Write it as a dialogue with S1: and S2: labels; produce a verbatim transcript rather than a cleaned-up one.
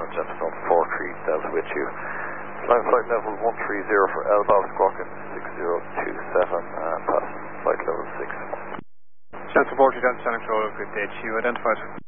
S1: gentleman four three Delta with you. Line flight level one three zero for Elbow, squawking six zero two seven, and pass flight level six.
S2: Delta four three Delta Sonic Control, good day to you, identified.